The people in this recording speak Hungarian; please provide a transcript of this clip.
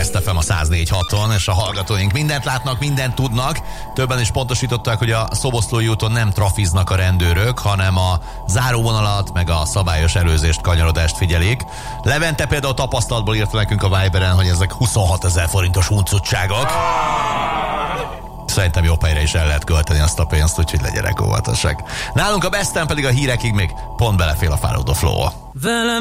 West FM a 104.6-on, és a hallgatóink mindent látnak, mindent tudnak. Többen is pontosították, hogy a Szoboszlói úton nem trafiznak a rendőrök, hanem a záróvonalat, meg a szabályos előzést, kanyarodást figyelik. Levente például tapasztalatból írta nekünk a Viberen, hogy ezek 26 000 forintos huncutságok. Szerintem jobb helyre is el lehet költeni azt a pénzt, úgyhogy legyenek óvatosak. Nálunk a Besten pedig a hírekig még pont belefél a fáradó flow.